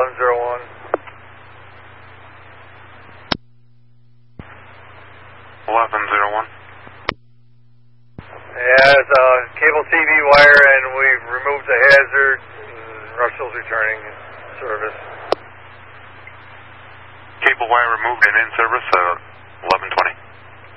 1101. Yeah, it's a cable TV wire, and we've removed the hazard. Russell's returning service. Cable wire removed and in service, 1120.